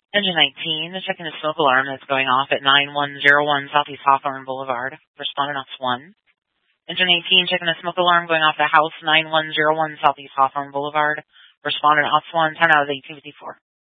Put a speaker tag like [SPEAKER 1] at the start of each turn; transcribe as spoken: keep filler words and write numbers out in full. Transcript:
[SPEAKER 1] Engine nineteen, checking the smoke alarm that's going off at nine one zero one Southeast Hawthorne Boulevard. Respondent Ops one. Engine eighteen, checking the smoke alarm going off the house nine one zero one Southeast Hawthorne Boulevard. Respondent Ops one, ten out of eighteen fifty-four.